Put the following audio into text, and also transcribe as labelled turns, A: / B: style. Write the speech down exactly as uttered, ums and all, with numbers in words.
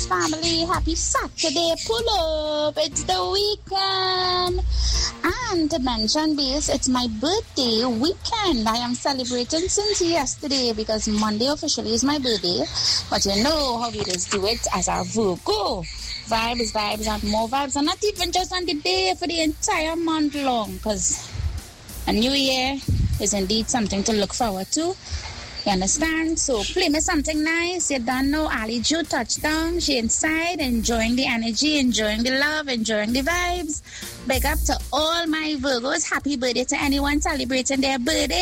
A: Vibes family, happy Saturday, pull up, it's the weekend. And to mention base, it's my birthday weekend. I am celebrating since yesterday because Monday officially is my birthday. But you know how we just do it as a Virgo. Vibes, vibes, and more vibes. And not even just on the day, for the entire month long. Because a new year is indeed something to look forward to. You understand? So play me something nice. You don't know Ali Ju touchdown. She inside, enjoying the energy, enjoying the love, enjoying the vibes. Big up to all my Virgos. Happy birthday to anyone celebrating their birthday.